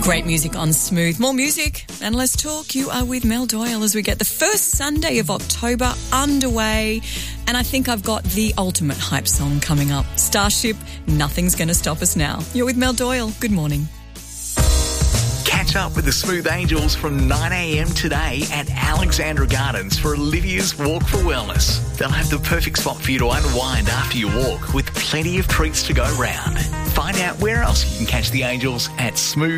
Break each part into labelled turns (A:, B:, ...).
A: Great music on Smooth. More music and less talk. You are with Mel Doyle as we get the first Sunday of October underway. And I think I've got the ultimate hype song coming up. Starship, Nothing's Gonna Stop Us Now. You're with Mel Doyle. Good morning.
B: Catch up with the Smooth Angels from 9 a.m. today at Alexandra Gardens for Olivia's Walk for Wellness. They'll have the perfect spot for you to unwind after your walk with plenty of treats to go round. Find out where else you can catch the Angels at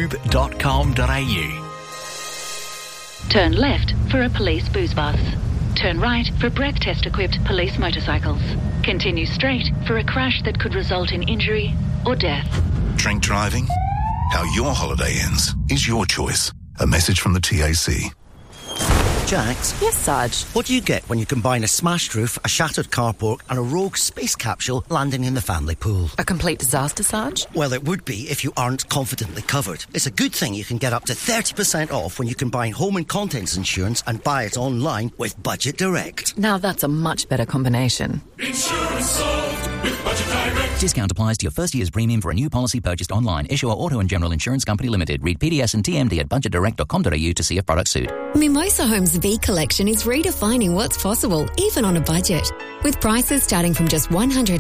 B: smooth.com.au.
C: Turn left for a police booze bus. Turn right for breath test equipped police motorcycles. Continue straight for a crash that could result in injury or death.
D: Drink driving? How your holiday ends is your choice. A message from the TAC.
E: Jax?
F: Yes, Sarge?
E: What do you get when you combine a smashed roof, a shattered carport and a rogue space capsule landing in the family pool?
F: A complete disaster, Sarge?
E: Well, it would be if you aren't confidently covered. It's a good thing you can get up to 30% off when you combine home and contents insurance and buy it online with Budget Direct.
F: Now that's a much better combination.
G: Insurance solved with Budget Direct.
H: Discount applies to your first year's premium for a new policy purchased online. Issuer Auto and General Insurance Company Limited. Read PDS and TMD at budgetdirect.com.au to see if products suit.
I: Mimosa Homes V Collection is redefining what's possible, even on a budget. With prices starting from just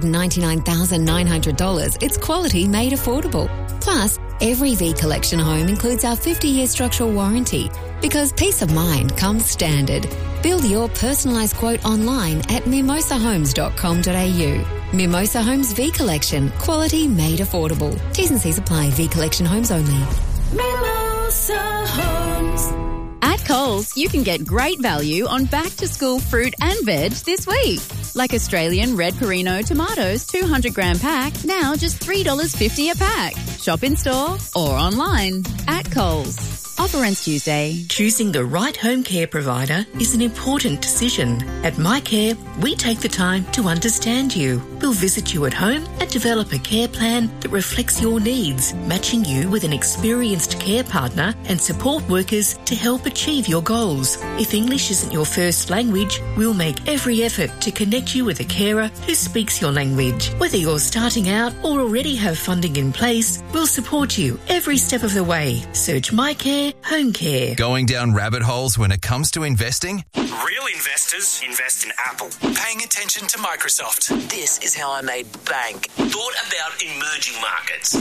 I: $199,900, it's quality made affordable. Plus, every V Collection home includes our 50-year structural warranty, because peace of mind comes standard. Build your personalised quote online at mimosahomes.com.au. Mimosa Homes V Collection. Quality made affordable. T's and C's apply. V Collection homes only.
J: Mimosa Homes. At Coles, you can get great value on back-to-school fruit and veg this week. Like Australian red Perino tomatoes, 200-gram pack, now just $3.50 a pack. Shop in-store or online at Coles. Offer ends Tuesday.
K: Choosing the right home care provider is an important decision. At MyCare, we take the time to understand you. We'll visit you at home and develop a care plan that reflects your needs, matching you with an experienced care partner and support workers to help achieve your goals. If English isn't your first language, we'll make every effort to connect you with a carer who speaks your language. Whether you're starting out or already have funding in place, we'll support you every step of the way. Search MyCare Home Care.
L: Going down rabbit holes when it comes to investing?
M: Real investors invest in Apple. Paying attention to Microsoft. This is how I made bank. Thought about emerging markets.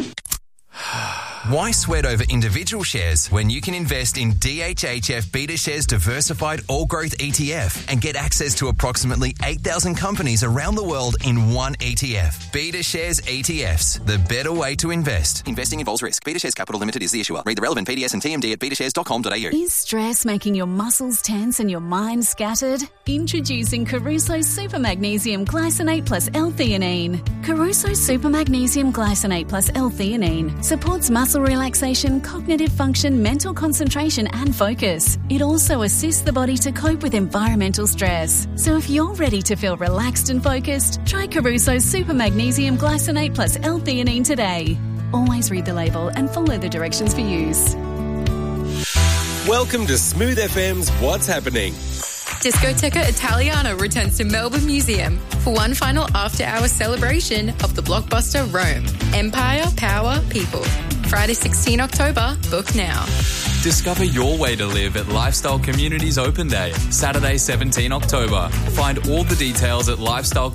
L: Why sweat over individual shares when you can invest in DHHF BetaShares Diversified All Growth ETF and get access to approximately 8,000 companies around the world in one ETF? BetaShares ETFs, the better way to invest. Investing involves risk. BetaShares Capital Limited is the issuer. Read the relevant PDS and TMD at betashares.com.au.
J: Is stress making your muscles tense and your mind scattered? Introducing Caruso Super Magnesium Glycinate plus L-theanine. Caruso Super Magnesium Glycinate plus L-theanine supports muscle relaxation, cognitive function, mental concentration and focus. It also assists the body to cope with environmental stress. So if you're ready to feel relaxed and focused, try Caruso Super Magnesium Glycinate plus L-theanine today. Always read the label and follow the directions for use.
N: Welcome to Smooth FM's What's Happening.
O: Discoteca Italiana returns to Melbourne Museum for one final after-hour celebration of the blockbuster Rome. Empire, Power, People. Friday 16 October, book now.
P: Discover your way to live at Lifestyle Communities Open Day, Saturday 17 October. Find all the details at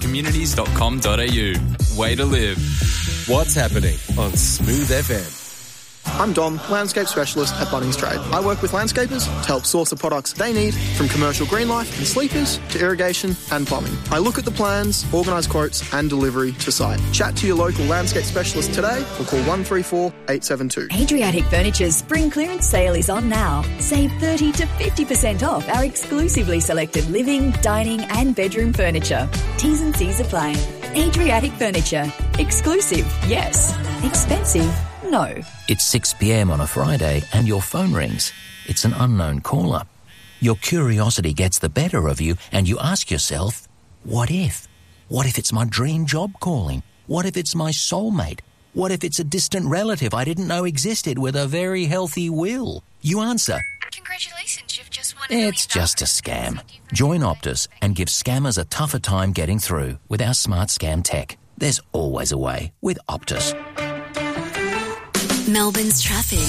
P: lifestylecommunities.com.au. Way to live. What's Happening on Smooth FM.
Q: I'm Dom, landscape specialist at Bunnings Trade. I work with landscapers to help source the products they need, from commercial green life and sleepers to irrigation and plumbing. I look at the plans, organise quotes and delivery to site. Chat to your local landscape specialist today or call 134 872.
R: Adriatic Furniture's spring clearance sale is on now. Save 30 to 50% off our exclusively selected living, dining and bedroom furniture. T's and C's apply. Adriatic Furniture. Exclusive, yes. Expensive, no.
H: It's 6 p.m. on a Friday and your phone rings. It's an unknown caller. Your curiosity gets the better of you and you ask yourself, what if? What if it's my dream job calling? What if it's my soulmate? What if it's a distant relative I didn't know existed with a very healthy will? You answer,
S: congratulations, you've just won
H: it's just a scam. Join Optus and give scammers a tougher time getting through with our smart scam tech. There's always a way with Optus.
I: Melbourne's traffic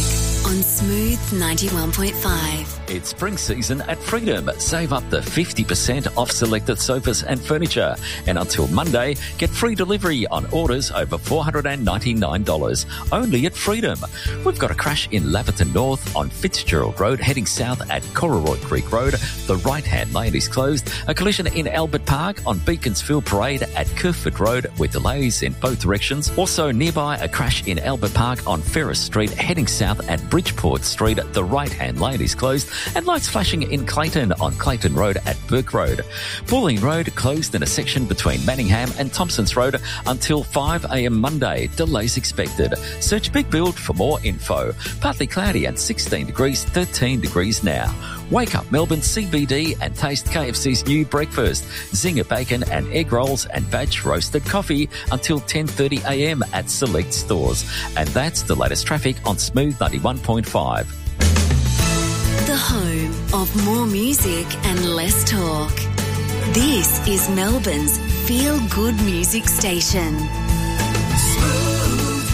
I: on Smooth 91.5.
T: It's spring season at Freedom. Save up to 50% off selected sofas and furniture. And until Monday, get free delivery on orders over $499. Only at Freedom. We've got a crash in Laverton North on Fitzgerald Road, heading south at Cororoy Creek Road. The right-hand lane is closed. A collision in Albert Park on Beaconsfield Parade at Kerford Road with delays in both directions. Also nearby, a crash in Albert Park on Ferris Street, heading south at Bridgeport Street. The right-hand lane is closed. And lights flashing in Clayton on Clayton Road at Burke Road. Pauline Road closed in a section between Manningham and Thompsons Road until 5 a.m. Monday. Delays expected. Search Big Build for more info. Partly cloudy and 16 degrees, 13 degrees now. Wake up Melbourne CBD and taste KFC's new breakfast. Zinger bacon and egg rolls and batch roasted coffee until 10:30 a.m. at select stores. And that's the latest traffic on Smooth 91.5.
I: The home of more music and less talk. This is Melbourne's feel-good music station.
G: Smooth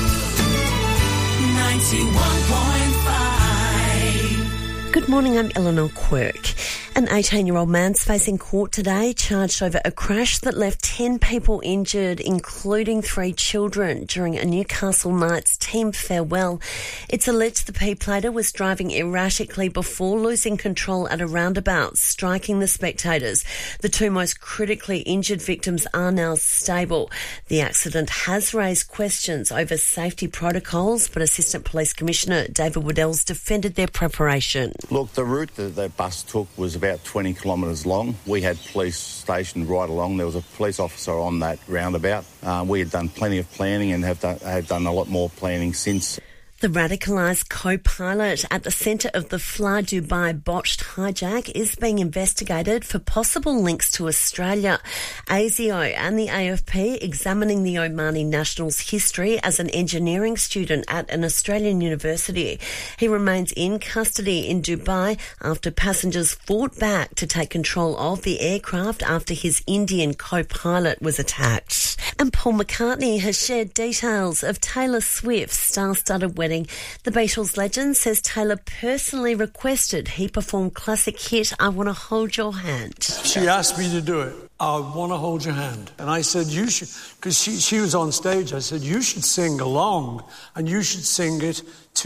G: 91.5.
U: Good morning, I'm Eleanor Quirk. An 18-year-old man's facing court today, charged over a crash that left 10 people injured, including 3 children, during a Newcastle Knights team farewell. It's alleged the P-plater was driving erratically before losing control at a roundabout, striking the spectators. The 2 most critically injured victims are now stable. The accident has raised questions over safety protocols, but Assistant Police Commissioner David Waddell's defended their preparation.
V: Look, the route that the bus took was about 20 kilometres long. We had police stationed right along. There was a police officer on that roundabout. We had done plenty of planning and have done a lot more planning since.
U: The radicalised co-pilot at the centre of the Fly Dubai botched hijack is being investigated for possible links to Australia. ASIO and the AFP examining the Omani national's history as an engineering student at an Australian university. He remains in custody in Dubai after passengers fought back to take control of the aircraft after his Indian co-pilot was attacked. And Paul McCartney has shared details of Taylor Swift's star-studded wedding. The Beatles legend says Taylor personally requested he perform classic hit I Want to Hold Your Hand.
W: She asked me to do it. I want to hold your hand. And I said, you should, because she was on stage, I said, you should sing along and you should sing it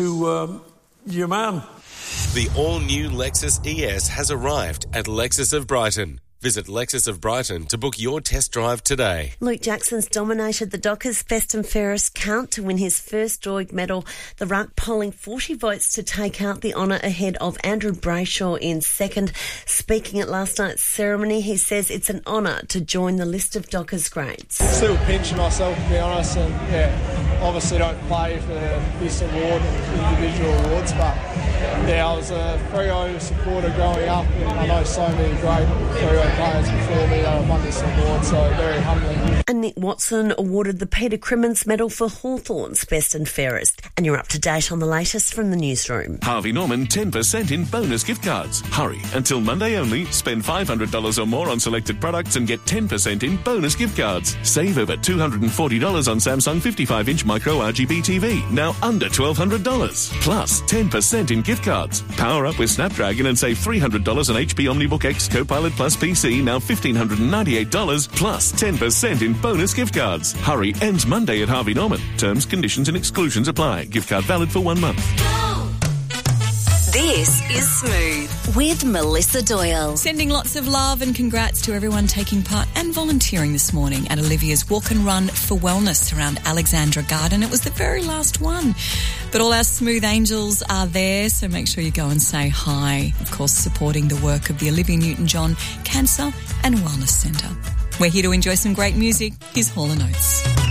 W: to your man.
N: The all-new Lexus ES has arrived at Lexus of Brighton. Visit Lexus of Brighton to book your test drive today.
U: Luke Jackson's dominated the Dockers' Best and Fairest count to win his first Doig medal. The ruck polling 40 votes to take out the honour ahead of Andrew Brayshaw in second. Speaking at last night's ceremony, he says it's an honour to join the list of Dockers greats.
X: Still pinching myself, to be honest, and obviously don't play for this award and individual awards, but I was a Freo supporter growing up, and I know so many great Freo players before me that have won this award, so very humbling.
U: And Nick Watson awarded the Peter Crimmins Medal for Hawthorn's Best and Fairest. And you're up to date on the latest from the newsroom.
Y: Harvey Norman 10% in bonus gift cards. Hurry, until Monday only. Spend $500 or more on selected products and get 10% in bonus gift cards. Save over $240 on Samsung 55-inch micro RGB TV, now under $1,200. Plus 10% in gift cards. Power up with Snapdragon and save $300 on HP OmniBook X Copilot Plus PC, now $1,598, plus 10% in bonus gift cards. Hurry, ends Monday at Harvey Norman. Terms, conditions and exclusions apply. Gift card valid for 1 month.
I: This is Smooth with Melissa Doyle.
A: Sending lots of love and congrats to everyone taking part and volunteering this morning at Olivia's Walk and Run for Wellness around Alexandra Garden. It was the very last one. But all our Smooth Angels are there, so make sure you go and say hi. Of course, supporting the work of the Olivia Newton-John Cancer and Wellness Centre. We're here to enjoy some great music. Here's Hall & Oates.